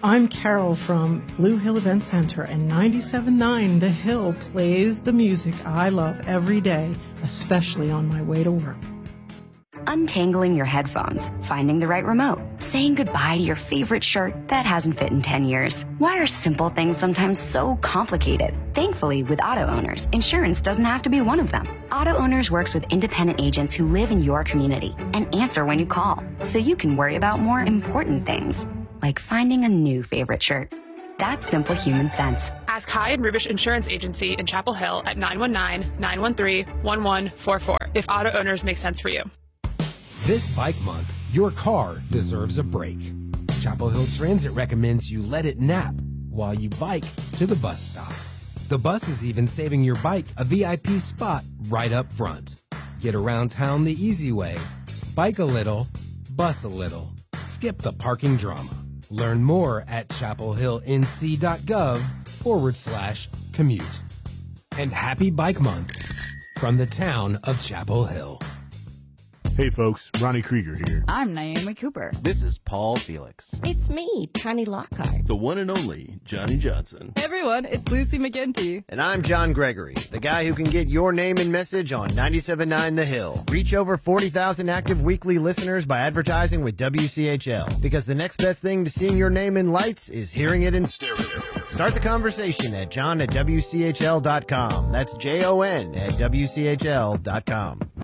I'm Carol from Blue Hill Event Center, and 97.9 The Hill plays the music I love every day, especially on my way to work. Untangling your headphones, finding the right remote, saying goodbye to your favorite shirt that hasn't fit in 10 years. Why are simple things sometimes so complicated? Thankfully, with Auto Owners, insurance doesn't have to be one of them. Auto Owners works with independent agents who live in your community and answer when you call, so you can worry about more important things, like finding a new favorite shirt. That's simple human sense. Ask Hyde and Rubish Insurance Agency in Chapel Hill at 919-913-1144 if Auto Owners make sense for you. This bike month, your car deserves a break. Chapel Hill Transit recommends you let it nap while you bike to the bus stop. The bus is even saving your bike a VIP spot right up front. Get around town the easy way. Bike a little, bus a little. Skip the parking drama. Learn more at chapelhillnc.gov/commute. And happy Bike Month from the town of Chapel Hill. Hey folks, Ronnie Krieger here. I'm Naomi Cooper. This is Paul Felix. It's me, Connie Lockhart. The one and only Johnny Johnson. Hey everyone, it's Lucy McGinty. And I'm John Gregory, the guy who can get your name and message on 97.9 The Hill. Reach over 40,000 active weekly listeners by advertising with WCHL. Because the next best thing to seeing your name in lights is hearing it in stereo. Start the conversation at john@wchl.com. That's JON at WCHL.com.